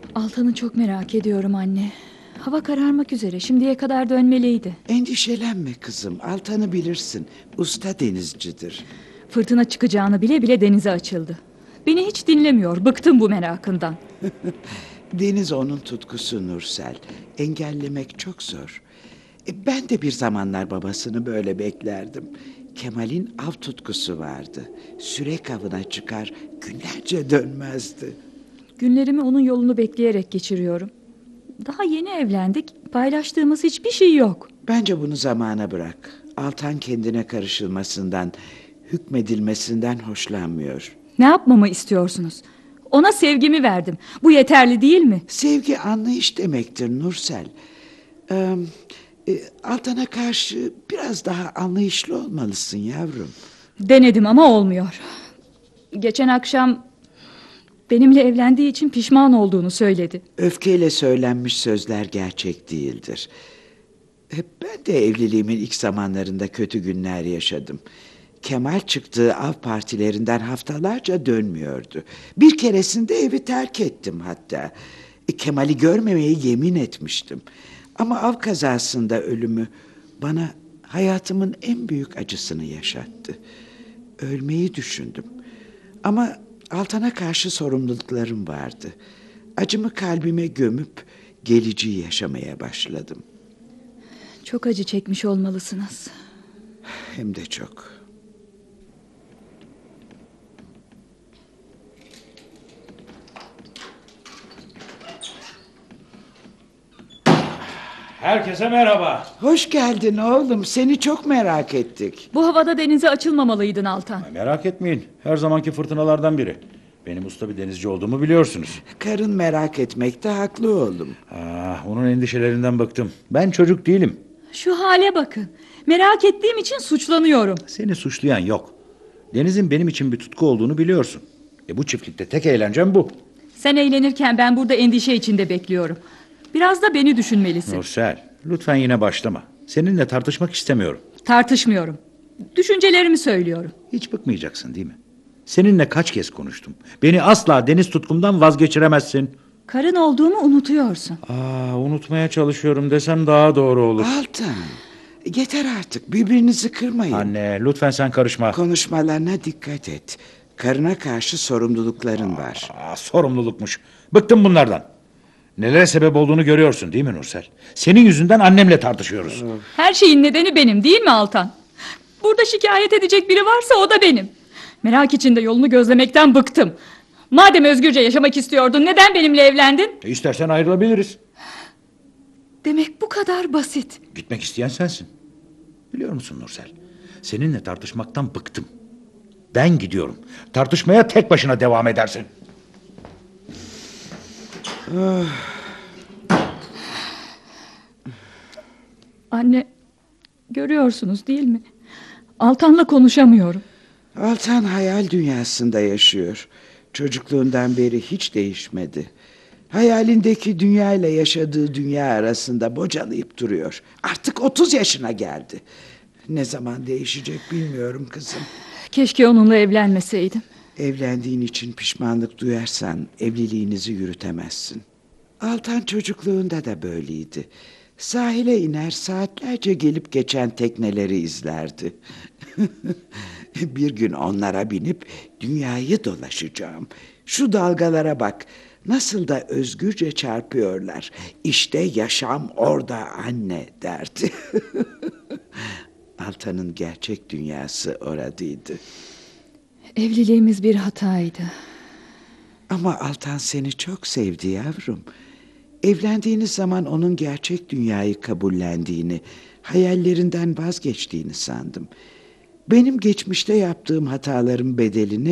Altan'ı çok merak ediyorum anne. Hava kararmak üzere. Şimdiye kadar dönmeliydi. Endişelenme kızım. Altan'ı bilirsin. Usta denizcidir. Fırtına çıkacağını bile bile denize açıldı. Beni hiç dinlemiyor. Bıktım bu merakından. Deniz onun tutkusu Nursel. Engellemek çok zor. Ben de bir zamanlar babasını böyle beklerdim. Kemal'in av tutkusu vardı. Sürek avına çıkar, günlerce dönmezdi. Günlerimi onun yolunu bekleyerek geçiriyorum. Daha yeni evlendik. Paylaştığımız hiçbir şey yok. Bence bunu zamana bırak. Altan kendine karışılmasından, hükmedilmesinden hoşlanmıyor. Ne yapmamı istiyorsunuz? Ona sevgimi verdim. Bu yeterli değil mi? Sevgi anlayış demektir Nursel. Altan'a karşı biraz daha anlayışlı olmalısın yavrum. Denedim ama olmuyor. Geçen akşam benimle evlendiği için pişman olduğunu söyledi. Öfkeyle söylenmiş sözler gerçek değildir. Ben de evliliğimin ilk zamanlarında kötü günler yaşadım. Kemal çıktığı av partilerinden haftalarca dönmüyordu. Bir keresinde evi terk ettim hatta. Kemal'i görmemeye yemin etmiştim. Ama av kazasında ölümü bana hayatımın en büyük acısını yaşattı. Ölmeyi düşündüm. Ama Altan'a karşı sorumluluklarım vardı. Acımı kalbime gömüp geleceği yaşamaya başladım. Çok acı çekmiş olmalısınız. Hem de çok. Herkese merhaba. Hoş geldin oğlum. Seni çok merak ettik. Bu havada denize açılmamalıydın Altan. Merak etmeyin. Her zamanki fırtınalardan biri. Benim usta bir denizci olduğumu biliyorsunuz. Karın merak etmekte haklı oğlum. Onun endişelerinden bıktım. Ben çocuk değilim. Şu hale bakın. Merak ettiğim için suçlanıyorum. Seni suçlayan yok. Denizin benim için bir tutku olduğunu biliyorsun. Bu çiftlikte tek eğlencem bu. Sen eğlenirken ben burada endişe içinde bekliyorum. Biraz da beni düşünmelisin. Nursel, lütfen yine başlama. Seninle tartışmak istemiyorum. Tartışmıyorum. Düşüncelerimi söylüyorum. Hiç bıkmayacaksın değil mi? Seninle kaç kez konuştum. Beni asla deniz tutkumdan vazgeçiremezsin. Karın olduğumu unutuyorsun. Unutmaya çalışıyorum desem daha doğru olur. Altan, yeter artık. Birbirinizi kırmayın. Anne, lütfen sen karışma. Konuşmalarına dikkat et. Karına karşı sorumlulukların var. Sorumlulukmuş. Bıktım bunlardan. Nelere sebep olduğunu görüyorsun değil mi Nursel? Senin yüzünden annemle tartışıyoruz. Her şeyin nedeni benim değil mi Altan? Burada şikayet edecek biri varsa o da benim. Merak içinde yolunu gözlemekten bıktım. Madem özgürce yaşamak istiyordun neden benimle evlendin? İstersen ayrılabiliriz. Demek bu kadar basit. Gitmek isteyen sensin. Biliyor musun Nursel? Seninle tartışmaktan bıktım. Ben gidiyorum. Tartışmaya tek başına devam edersin. Anne, görüyorsunuz değil mi? Altan'la konuşamıyorum. Altan hayal dünyasında yaşıyor. Çocukluğundan beri hiç değişmedi. Hayalindeki dünya ile yaşadığı dünya arasında bocalayıp duruyor. Artık 30 yaşına geldi. Ne zaman değişecek bilmiyorum kızım. Keşke onunla evlenmeseydim. Evlendiğin için pişmanlık duyarsan evliliğinizi yürütemezsin. Altan çocukluğunda da böyleydi. Sahile iner saatlerce gelip geçen tekneleri izlerdi. Bir gün onlara binip dünyayı dolaşacağım. Şu dalgalara bak. Nasıl da özgürce çarpıyorlar. İşte yaşam orada anne derdi. Altan'ın gerçek dünyası oradaydı. Evliliğimiz bir hataydı. Ama Altan seni çok sevdi yavrum. Evlendiğiniz zaman onun gerçek dünyayı kabullendiğini, hayallerinden vazgeçtiğini sandım. Benim geçmişte yaptığım hataların bedelini